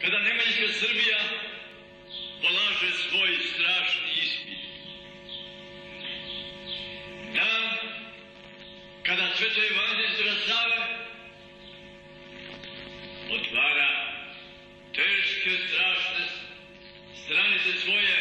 kada Nemanjska Srbija polaže svoj strašni ispit. Dan kada Sveto Evanđelje Svetoga Save otvara teške, strašne stranice svoje